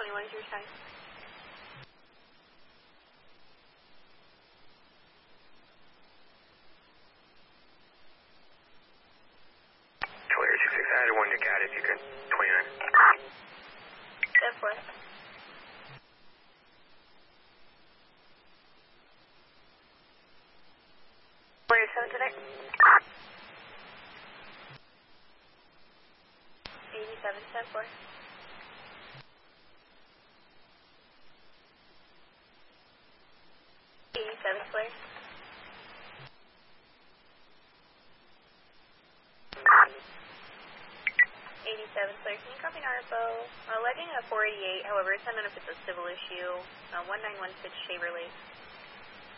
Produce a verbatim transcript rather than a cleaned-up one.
twenty-one is your time. Clear six six, I had one you got if you could, twenty-nine. Step four. Clear seven today. eighty-seven, step four. eighty-seven, clear. eighty-seven, clear. Can you copy Narpo? Uh, letting a four eighty-eight, however, it's unknown if it's a civil issue. Uh, one nine one six Shaver Lake.